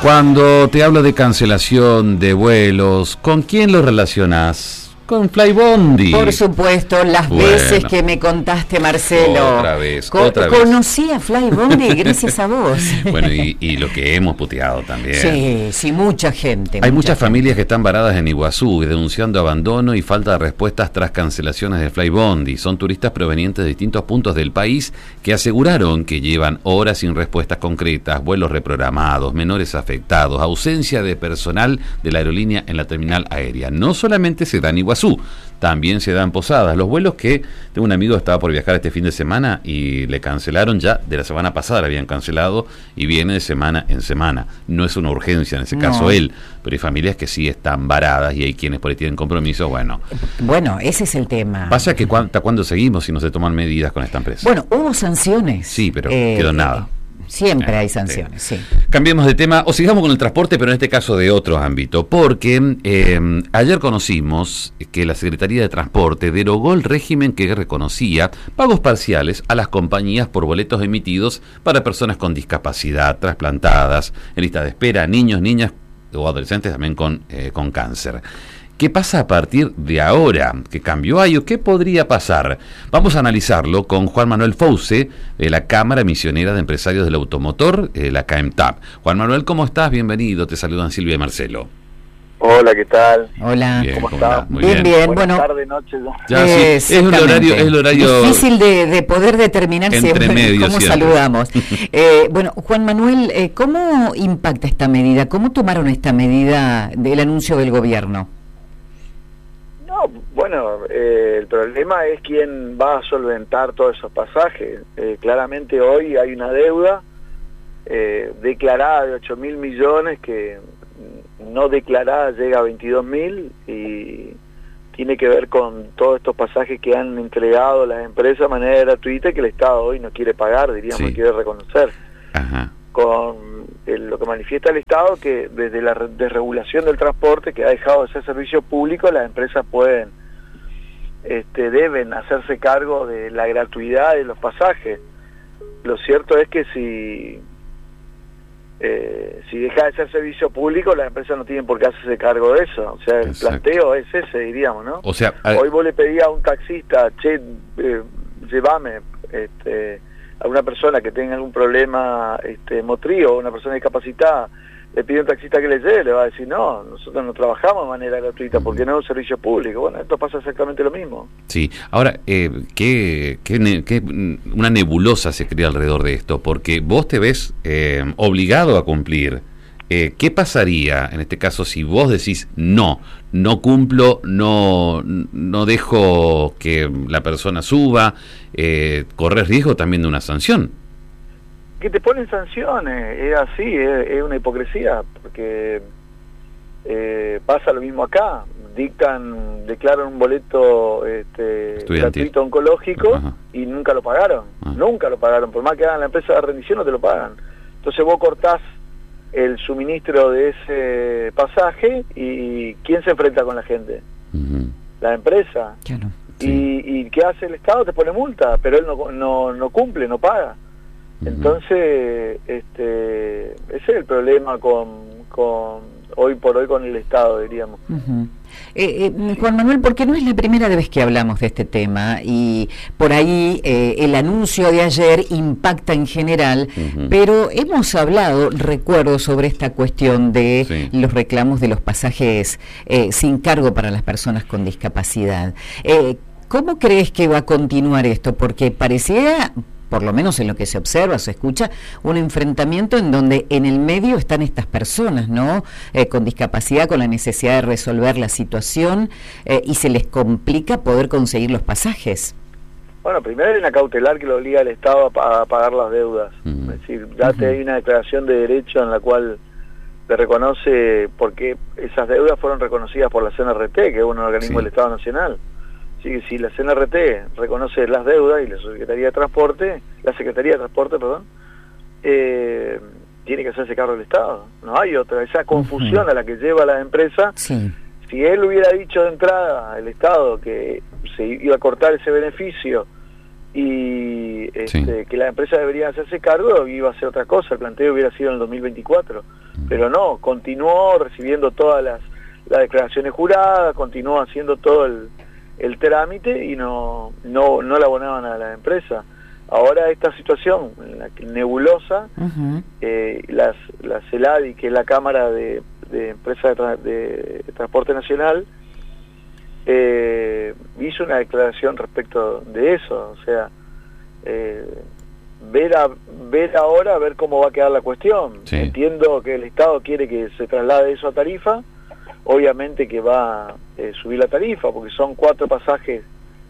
Cuando te hablo de cancelación de vuelos, ¿con quién lo relacionás? Con Flybondi. Por supuesto, las veces que me contaste, Marcelo. Otra vez. Conocí a Flybondi gracias a vos. Bueno, y lo que hemos puteado también. Sí, mucha gente. Hay muchas familias que están varadas en Iguazú, denunciando abandono y falta de respuestas tras cancelaciones de Flybondi. Son turistas provenientes de distintos puntos del país que aseguraron que llevan horas sin respuestas concretas, vuelos reprogramados, menores afectados, ausencia de personal de la aerolínea en la terminal aérea. No solamente se da en Iguazú, también se dan Posadas. Los vuelos que tengo un amigo que estaba por viajar este fin de semana y le cancelaron ya, de la semana pasada le habían cancelado y viene de semana en semana. No es una urgencia en ese caso él, pero hay familias que sí están varadas y hay quienes por ahí tienen compromisos. Bueno, ese es el tema. Pasa que hasta cuándo seguimos si no se toman medidas con esta empresa. Bueno, hubo sanciones. Sí, pero quedó nada. Siempre hay sanciones, sí. Cambiemos de tema o sigamos con el transporte, pero en este caso de otro ámbito, porque ayer conocimos que la Secretaría de Transporte derogó el régimen que reconocía pagos parciales a las compañías por boletos emitidos para personas con discapacidad, trasplantadas, en lista de espera, niños, niñas o adolescentes también con cáncer. ¿Qué pasa a partir de ahora? ¿Qué cambio hay o qué podría pasar? Vamos a analizarlo con Juan Manuel Fouce, de la Cámara Misionera de Empresarios del Automotor, la CAEMTAP. Juan Manuel, ¿cómo estás? Bienvenido, te saludan Silvia y Marcelo. Hola, ¿qué tal? Hola. Bien, ¿cómo estás? Muy bien. Buenas Bueno, tardes, noches. Ya, sí, es el horario difícil de poder determinar entre medios, cómo siempre saludamos. Bueno, Juan Manuel, ¿cómo impacta esta medida? ¿Cómo tomaron esta medida del anuncio del gobierno? No, bueno, el problema es quién va a solventar todos esos pasajes. Claramente hoy hay una deuda declarada de 8.000 millones que no declarada llega a 22.000 y tiene que ver con todos estos pasajes que han entregado las empresas de manera gratuita que el Estado hoy no quiere pagar, diríamos, no quiere reconocer. Ajá. Con lo que manifiesta el Estado, que desde la desregulación del transporte, que ha dejado de ser servicio público, las empresas deben hacerse cargo de la gratuidad de los pasajes. Lo cierto es que si deja de ser servicio público, las empresas no tienen por qué hacerse cargo de eso. O sea, el planteo es ese, diríamos, ¿no? O sea, hoy vos le pedías a un taxista, llévame a una persona que tenga algún problema motriz o una persona discapacitada, le pide a un taxista que le lleve, le va a decir, no, nosotros no trabajamos de manera gratuita porque no es un servicio público. Bueno, esto pasa exactamente lo mismo. Sí, ahora, una nebulosa se crea alrededor de esto, porque vos te ves obligado a cumplir. ¿Qué pasaría en este caso si vos decís no cumplo, no dejo que la persona suba, corres riesgo también de una sanción? Que te ponen sanciones, es así, es una hipocresía, porque pasa lo mismo acá, declaran un boleto gratuito oncológico y nunca lo pagaron, por más que hagan la empresa de rendición no te lo pagan. Entonces vos cortás el suministro de ese pasaje y ¿quién se enfrenta con la gente? La empresa. Claro. Y ¿qué hace el Estado? Te pone multa, pero él no cumple, no paga. Entonces ese es el problema con hoy por hoy con el Estado, diríamos. Juan Manuel, porque no es la primera vez que hablamos de este tema y por ahí el anuncio de ayer impacta en general, pero hemos hablado, recuerdo, sobre esta cuestión de los reclamos de los pasajes sin cargo para las personas con discapacidad. ¿Cómo crees que va a continuar esto? Porque pareciera, por lo menos en lo que se observa, se escucha, un enfrentamiento en donde en el medio están estas personas, ¿no? Con discapacidad, con la necesidad de resolver la situación y se les complica poder conseguir los pasajes. Bueno, primero hay una cautelar que lo obliga al Estado a pagar las deudas. Es decir, hay una declaración de derecho en la cual le reconoce, porque esas deudas fueron reconocidas por la CNRT, que es un organismo del Estado Nacional. Así que si la CNRT reconoce las deudas y la Secretaría de Transporte, tiene que hacerse cargo del Estado. No hay otra. Esa confusión a la que lleva la empresa. Si él hubiera dicho de entrada, el Estado, que se iba a cortar ese beneficio y que la empresa debería hacerse cargo, iba a ser otra cosa, el planteo hubiera sido en el 2024, pero no, continuó recibiendo todas las declaraciones juradas, continuó haciendo todo el trámite y no le abonaban a la empresa. Ahora esta situación, la nebulosa, la CELADI, que es la Cámara de Empresas de Transporte Nacional, hizo una declaración respecto de eso, o sea, ver ahora, a ver cómo va a quedar la cuestión. Sí. Entiendo que el Estado quiere que se traslade eso a tarifa, obviamente que va a subir la tarifa, porque son 4 pasajes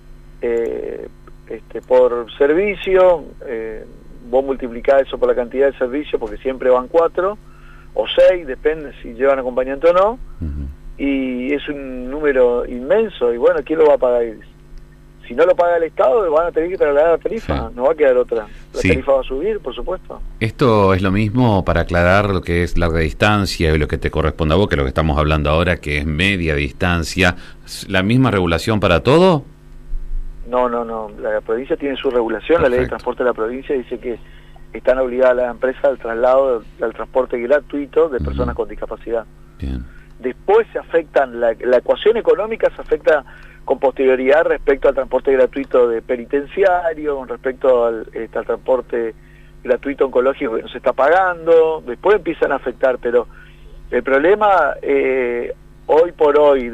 por servicio, vos multiplicás eso por la cantidad de servicios, porque siempre van 4 o 6, depende si llevan acompañante o no, y es un número inmenso, y bueno, ¿quién lo va a pagar? Si no lo paga el Estado, van a tener que trasladar la tarifa, no va a quedar otra. La tarifa va a subir, por supuesto. Esto es lo mismo para aclarar lo que es larga distancia y lo que te corresponde a vos, que es lo que estamos hablando ahora, que es media distancia. ¿La misma regulación para todo? No. La provincia tiene su regulación. Perfecto. La ley de transporte de la provincia dice que están obligadas las empresas al traslado, al transporte gratuito de personas con discapacidad. Bien. Después se afectan, la ecuación económica se afecta con posterioridad respecto al transporte gratuito de penitenciario, con respecto al transporte gratuito oncológico que no se está pagando, después empiezan a afectar, pero el problema hoy por hoy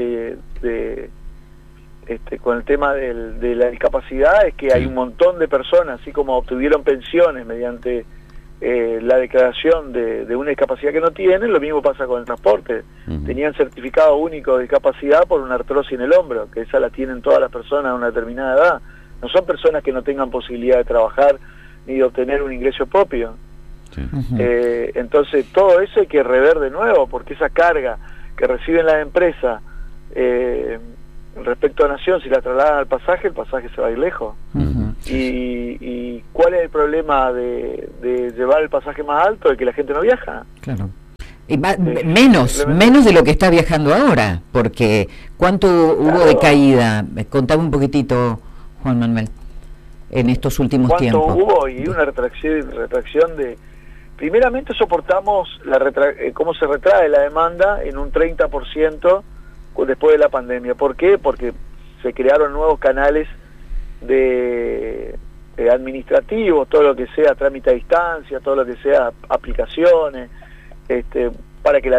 con el tema de la discapacidad es que hay un montón de personas, así como obtuvieron pensiones mediante la declaración de una discapacidad que no tienen, lo mismo pasa con el transporte. Tenían certificado único de discapacidad por una artrosis en el hombro, que esa la tienen todas las personas a una determinada edad. No son personas que no tengan posibilidad de trabajar ni de obtener un ingreso propio. Sí. Entonces todo eso hay que rever de nuevo, porque esa carga que reciben las empresas respecto a Nación, si la trasladan al pasaje, el pasaje se va a ir lejos. ¿Y cuál es el problema de llevar el pasaje más alto? De que la gente no viaja. Claro. Y menos de lo que está viajando ahora, porque ¿cuánto hubo de caída? Contame un poquitito, Juan Manuel, en estos últimos tiempos. ¿Cuánto hubo? Y una retracción de... Primeramente soportamos cómo se retrae la demanda en un 30% después de la pandemia. ¿Por qué? Porque se crearon nuevos canales de administrativos, todo lo que sea trámite a distancia, todo lo que sea aplicaciones, para que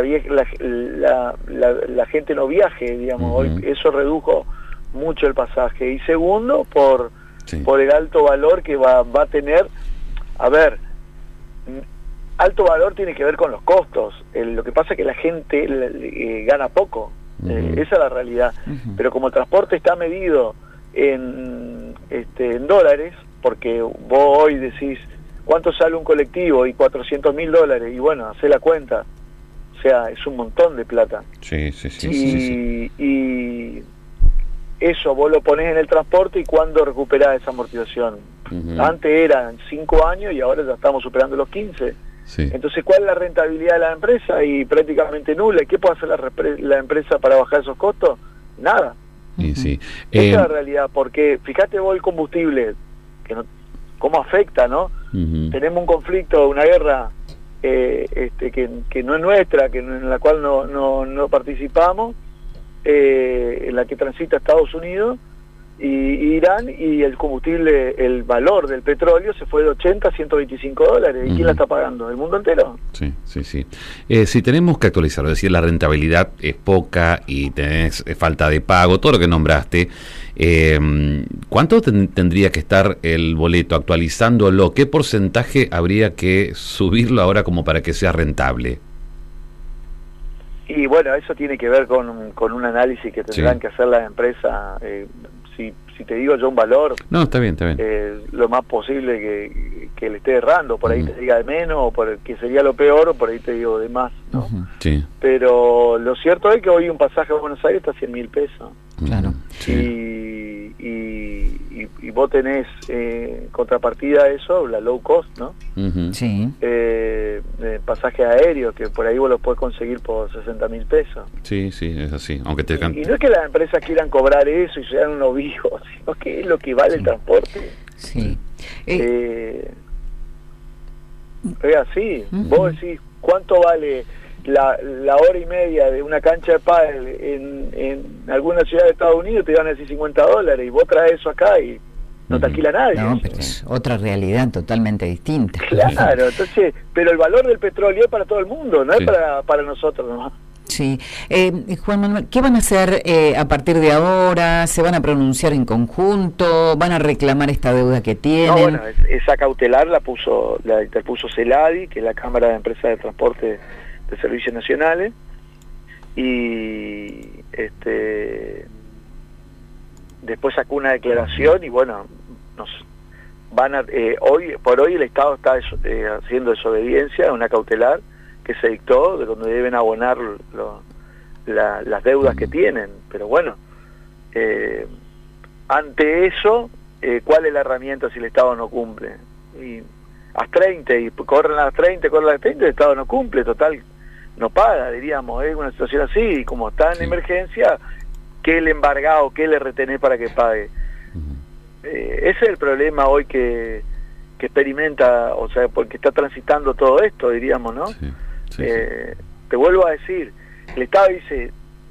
la gente no viaje, digamos. Hoy eso redujo mucho el pasaje. Y segundo, por el alto valor que va a tener. A ver, alto valor tiene que ver con los costos. Lo que pasa es que la gente gana poco. Esa es la realidad. Pero como el transporte está medido en dólares, porque vos hoy decís cuánto sale un colectivo y $400.000, y bueno, hacé la cuenta, o sea, es un montón de plata. Y eso vos lo ponés en el transporte, y ¿cuándo recuperás esa amortización? Antes eran 5 años y ahora ya estamos superando los 15. Entonces, ¿cuál es la rentabilidad de la empresa? Y prácticamente nula. ¿Y qué puede hacer la empresa para bajar esos costos? Nada. Esa es la realidad, porque fíjate vos el combustible, cómo afecta, ¿no? Tenemos un conflicto, una guerra que no es nuestra, en la cual no participamos, en la que transita Estados Unidos y Irán, y el combustible, el valor del petróleo se fue de 80 a $125. ¿Y quién la está pagando? ¿El mundo entero? Sí. Si tenemos que actualizar, es decir, la rentabilidad es poca y tenés falta de pago, todo lo que nombraste, ¿cuánto tendría que estar el boleto actualizándolo? ¿Qué porcentaje habría que subirlo ahora como para que sea rentable? Y bueno, eso tiene que ver con un análisis que tendrán que hacer las empresas. Si te digo yo un valor, no, está bien. Lo más posible que le esté errando, por ahí te diga de menos, o por que sería lo peor, o por ahí te digo de más, ¿no? Pero lo cierto es que hoy un pasaje a Buenos Aires está a $100.000. Claro. Y vos tenés contrapartida a eso, la low cost, ¿no? Pasajes aéreos, que por ahí vos los podés conseguir por $60.000. Sí, es así. Aunque y no es que las empresas quieran cobrar eso y sean unos vivos, sino que es lo que vale el transporte. Es así. Vos decís, ¿cuánto vale la hora y media de una cancha de pádel en alguna ciudad de Estados Unidos? Te van a decir $50 y vos traes eso acá y no te alquila nadie. No, pero es otra realidad totalmente distinta. Claro, entonces, pero el valor del petróleo es para todo el mundo, no es para nosotros nomás. Sí. Juan Manuel, ¿qué van a hacer a partir de ahora? ¿Se van a pronunciar en conjunto? ¿Van a reclamar esta deuda que tienen? No, bueno, esa cautelar la interpuso CELADI, que es la Cámara de Empresas de Transporte de Servicios Nacionales, y después sacó una declaración y bueno, nos van a hoy el Estado está haciendo desobediencia, una cautelar que se dictó, de donde deben abonar las deudas que tienen, pero bueno, ante eso, ¿cuál es la herramienta si el Estado no cumple? Y a las 30, y corren a las 30, el Estado no cumple, total, no paga, diríamos, es una situación así, y como está en emergencia, ¿qué le embargado, qué le retenés para que pague? Ese es el problema hoy que experimenta, o sea, porque está transitando todo esto, diríamos, ¿no? Sí. Te vuelvo a decir, el Estado dice,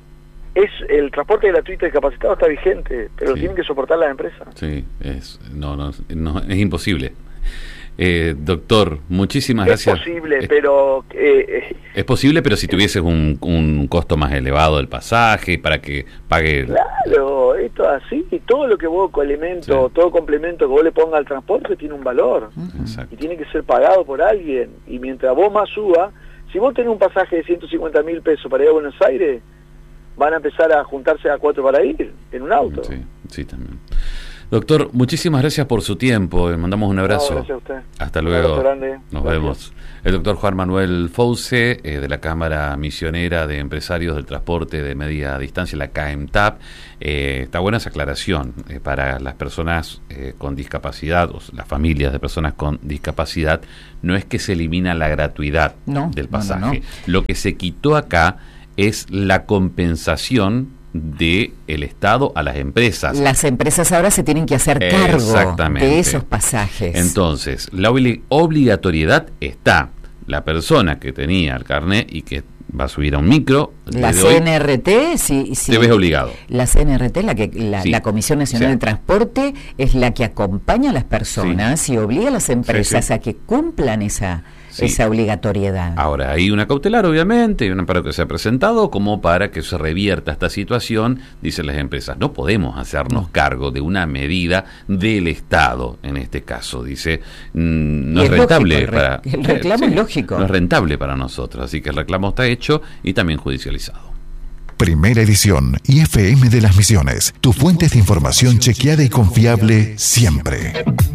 el transporte gratuito de discapacitados está vigente, pero lo tienen que soportar las empresas. Sí, es imposible. Doctor, muchísimas gracias. Es posible, pero... es posible, pero si tuvieses un costo más elevado del pasaje para que pague... Claro, esto así, todo lo que vos, todo complemento que vos le pongas al transporte tiene un valor. Y tiene que ser pagado por alguien. Y mientras vos más subas, si vos tenés un pasaje de 150.000 pesos para ir a Buenos Aires, van a empezar a juntarse a 4 para ir en un auto. Sí, también. Doctor, muchísimas gracias por su tiempo. Le mandamos un abrazo. No, gracias a usted. Hasta luego. Nos vemos. El doctor Juan Manuel Fouce, de la Cámara Misionera de Empresarios del Transporte de Media Distancia, la CAEMTAP. Está buena esa aclaración para las personas con discapacidad, o las familias de personas con discapacidad. No es que se elimina la gratuidad del pasaje. No. Lo que se quitó acá es la compensación de el Estado a las empresas. Las empresas ahora se tienen que hacer cargo de esos pasajes. Entonces, la obligatoriedad está. La persona que tenía el carnet y que va a subir a un micro, la CNRT, sí, te ves obligado. La CNRT, la Comisión Nacional de Transporte, es la que acompaña a las personas y obliga a las empresas a que cumplan esa obligatoriedad. Ahora, hay una cautelar, obviamente, y un amparo que se ha presentado como para que se revierta esta situación. Dicen las empresas, no podemos hacernos cargo de una medida del Estado, en este caso. Dice, no es rentable para... El reclamo es lógico. No es rentable para nosotros, así que el reclamo está hecho y también judicializado. Primera edición, IFM de las Misiones, tu fuente de información chequeada y confiable siempre.